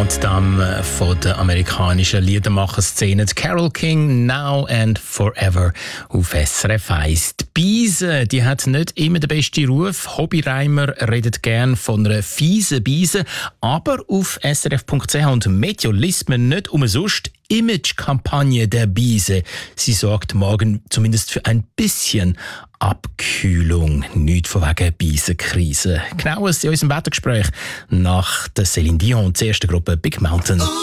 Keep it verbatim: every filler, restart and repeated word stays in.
Goddamn von der amerikanischen Liedermacher-Szene. Carole King, Now and Forever auf S R F eins. Die Beise, die hat nicht immer den besten Ruf. Hobbyreimer reden gern von einer fiesen Beise. Aber auf S R F Punkt C H und Meteo liest man nicht umsonst Image-Kampagne der Beise. Sie sorgt morgen zumindest für ein bisschen Abkühlung. Nicht von wegen Beisenkrise. Genaues in unserem Wettergespräch nach der Céline Dion und der ersten Gruppe Big Mountain.